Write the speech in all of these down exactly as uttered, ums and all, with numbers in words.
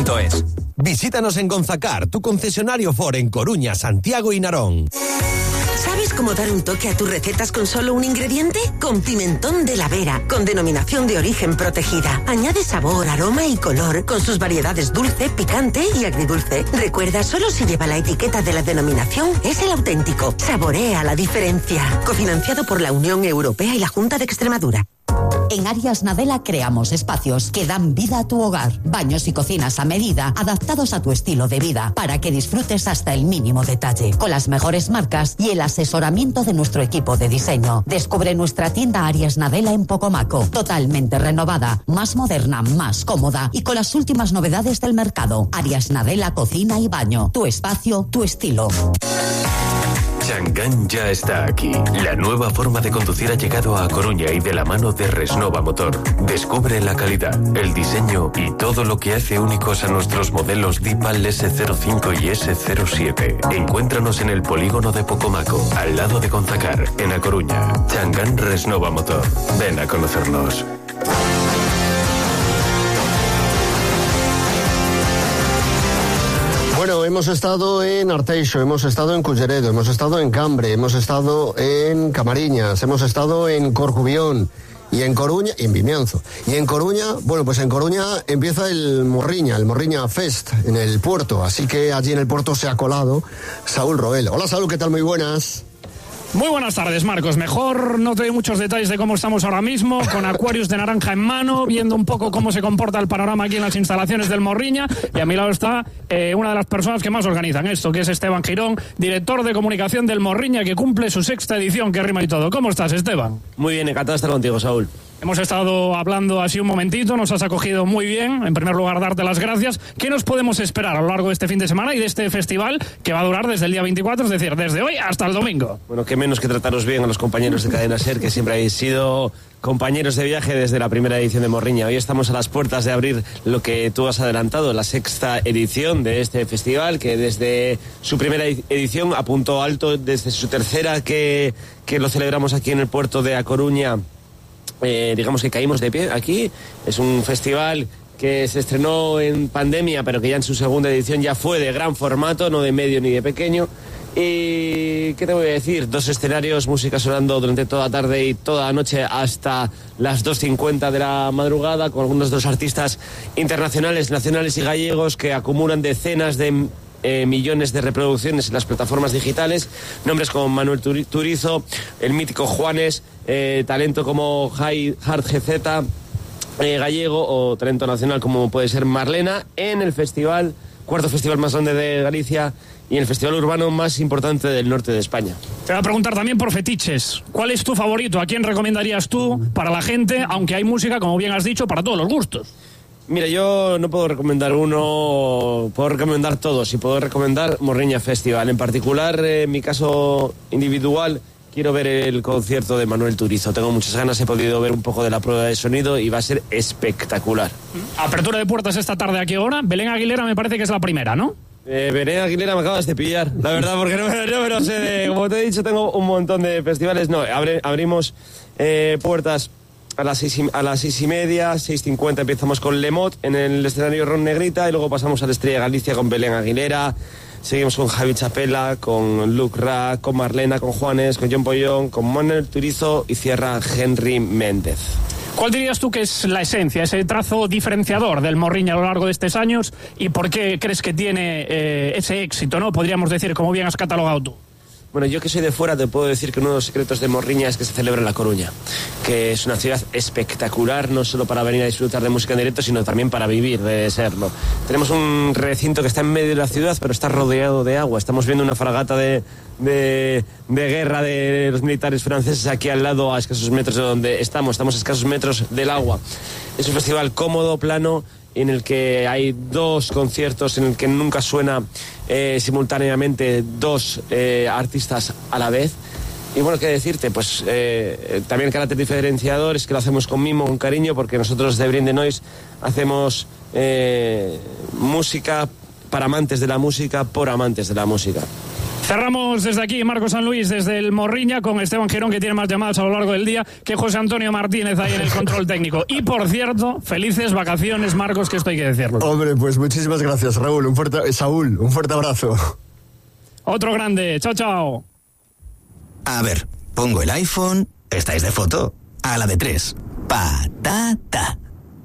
punto es. Visítanos en Gonzacar, tu concesionario Ford en Coruña, Santiago y Narón. ¿Sabes cómo dar un toque a tus recetas con solo un ingrediente? Con pimentón de la Vera, con denominación de origen protegida. Añade sabor, aroma y color, con sus variedades dulce, picante y agridulce. Recuerda, solo si lleva la etiqueta de la denominación, es el auténtico. Saborea la diferencia. Cofinanciado por la Unión Europea y la Junta de Extremadura. En Arias Nadella creamos espacios que dan vida a tu hogar. Baños y cocinas a medida, adaptados a tu estilo de vida, para que disfrutes hasta el mínimo detalle. Con las mejores marcas y el asesoramiento de nuestro equipo de diseño. Descubre nuestra tienda Arias Nadella en Pocomaco. Totalmente renovada, más moderna, más cómoda y con las últimas novedades del mercado. Arias Nadella Cocina y Baño. Tu espacio, tu estilo. Changán ya está aquí. La nueva forma de conducir ha llegado a Coruña y de la mano de Resnova Motor. Descubre la calidad, el diseño y todo lo que hace únicos a nuestros modelos Deepal ese cero cinco y ese cero siete. Encuéntranos en el polígono de Pocomaco, al lado de Gonzacar, en A Coruña. Changán Resnova Motor. Ven a conocernos. Bueno, hemos estado en Arteixo, hemos estado en Culleredo, hemos estado en Cambre, hemos estado en Camariñas, hemos estado en Corcubión y en Coruña, y en Vimianzo. Y en Coruña, bueno, pues en Coruña empieza el Morriña, el Morriña Fest en el puerto, así que allí en el puerto se ha colado Saúl Roel. Hola Saúl, ¿qué tal? Muy buenas. Muy buenas tardes, Marcos. Mejor no te doy muchos detalles de cómo estamos ahora mismo, con Aquarius de naranja en mano, viendo un poco cómo se comporta el panorama aquí en las instalaciones del Morriña. Y a mi lado está eh, una de las personas que más organizan esto, que es Esteban Girón, director de comunicación del Morriña, que cumple su sexta edición, que rima y todo. ¿Cómo estás, Esteban? Muy bien, encantado de estar contigo, Saúl. Hemos estado hablando así un momentito, nos has acogido muy bien. En primer lugar, darte las gracias. ¿Qué nos podemos esperar a lo largo de este fin de semana y de este festival que va a durar desde el día veinticuatro, es decir, desde hoy hasta el domingo? Bueno, qué menos que trataros bien a los compañeros de Cadena SER, que siempre habéis sido compañeros de viaje desde la primera edición de Morriña. Hoy estamos a las puertas de abrir lo que tú has adelantado, la sexta edición de este festival, que desde su primera edición apuntó alto, desde su tercera que, que lo celebramos aquí en el puerto de A Coruña. Eh, digamos que caímos de pie aquí. Es un festival que se estrenó en pandemia, pero que ya en su segunda edición ya fue de gran formato, no de medio ni de pequeño. Y ¿qué te voy a decir? Dos escenarios, música sonando durante toda la tarde y toda la noche hasta las dos cincuenta de la madrugada, con algunos de los artistas internacionales, nacionales y gallegos que acumulan decenas de Eh, millones de reproducciones en las plataformas digitales. Nombres como Manuel Turizo, el mítico Juanes, eh, talento como Hard G Z, eh, gallego, o talento nacional como puede ser Marlena, en el festival, cuarto festival más grande de Galicia y el festival urbano más importante del norte de España. Te voy a preguntar también por fetiches. ¿Cuál es tu favorito? ¿A quién recomendarías tú para la gente? Aunque hay música, como bien has dicho, para todos los gustos. Mira, yo no puedo recomendar uno, puedo recomendar todos y puedo recomendar Morriña Festival. En particular, eh, en mi caso individual, quiero ver el concierto de Manuel Turizo. Tengo muchas ganas, he podido ver un poco de la prueba de sonido y va a ser espectacular. Apertura de puertas esta tarde, ¿a qué hora? Belén Aguilera me parece que es la primera, ¿no? Eh, Belén Aguilera me acabas de pillar, la verdad, porque no, no me lo sé. De, como te he dicho, tengo un montón de festivales. No, abre, abrimos eh, puertas a las seis y, a las seis y media, seis cincuenta empezamos con Lemot en el escenario Ron Negrita y luego pasamos a la Estrella Galicia con Belén Aguilera, seguimos con Javi Chapela, con Luke Ra, con Marlena, con Juanes, con John Pollón, con Manuel Turizo y cierra Henry Méndez. ¿Cuál dirías tú que es la esencia, ese trazo diferenciador del Morriña a lo largo de estos años y por qué crees que tiene eh, ese éxito, ¿no? Podríamos decir, como bien has catalogado tú. Bueno, yo que soy de fuera te puedo decir que uno de los secretos de Morriña es que se celebra en La Coruña, que es una ciudad espectacular, no solo para venir a disfrutar de música en directo, sino también para vivir, debe serlo. Tenemos un recinto que está en medio de la ciudad, pero está rodeado de agua. Estamos viendo una fragata de, de, de guerra de los militares franceses aquí al lado, a escasos metros de donde estamos. Estamos a escasos metros del agua. Es un festival cómodo, plano, en el que hay dos conciertos, en el que nunca suena eh, simultáneamente dos eh, artistas a la vez. Y bueno, ¿qué decirte? Pues eh, también el carácter diferenciador es que lo hacemos con mimo, con cariño, porque nosotros de Bring the Noise hacemos eh, música para amantes de la música, por amantes de la música. Cerramos desde aquí, Marcos San Luis, desde el Morriña, con Esteban Girón, que tiene más llamadas a lo largo del día que José Antonio Martínez ahí en el control técnico. Y por cierto, felices vacaciones, Marcos, que esto hay que decirlo. Hombre, pues muchísimas gracias, Raúl. Un fuerte, Saúl, un fuerte abrazo. Otro grande. Chao, chao. A ver, pongo el iPhone. ¿Estáis de foto? A la de tres. Patata.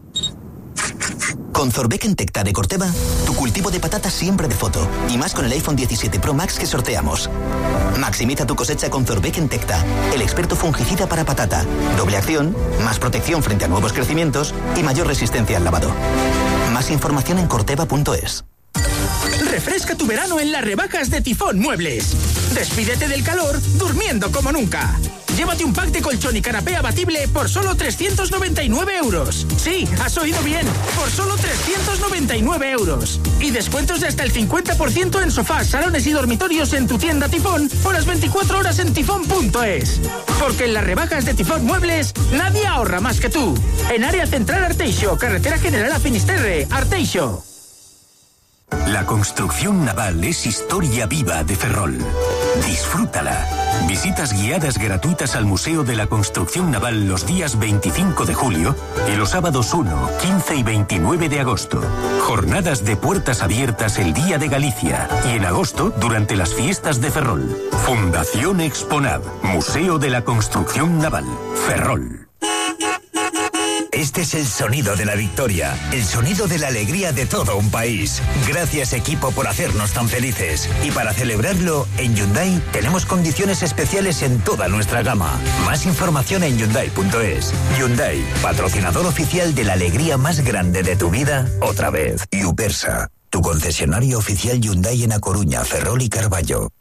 Con Zorbeck Tecta de Corteva, tu cultivo de patatas siempre de foto. Y más con el iPhone diecisiete Pro Max que sorteamos. Maximiza tu cosecha con Zorbeck Tecta, el experto fungicida para patata. Doble acción, más protección frente a nuevos crecimientos y mayor resistencia al lavado. Más información en corteva punto es. Refresca tu verano en las rebajas de Tifón Muebles. Despídete del calor durmiendo como nunca. Llévate un pack de colchón y canapé abatible por solo trescientos noventa y nueve euros. Sí, has oído bien, por solo trescientos noventa y nueve euros. Y descuentos de hasta el cincuenta por ciento en sofás, salones y dormitorios en tu tienda Tifón o las veinticuatro horas en tifón punto es. Porque en las rebajas de Tifón Muebles nadie ahorra más que tú. En área central Arteixo, carretera general a Finisterre, Arteixo. La construcción naval es historia viva de Ferrol. Disfrútala. Visitas guiadas gratuitas al Museo de la Construcción Naval los días veinticinco de julio y los sábados uno, quince y veintinueve de agosto. Jornadas de puertas abiertas el Día de Galicia y en agosto durante las fiestas de Ferrol. Fundación Exponav, Museo de la Construcción Naval, Ferrol. Este es el sonido de la victoria, el sonido de la alegría de todo un país. Gracias, equipo, por hacernos tan felices. Y para celebrarlo, en Hyundai tenemos condiciones especiales en toda nuestra gama. Más información en hyundai punto es. Hyundai, patrocinador oficial de la alegría más grande de tu vida, otra vez. Y Upersa, tu concesionario oficial Hyundai en A Coruña, Ferrol y Carballo.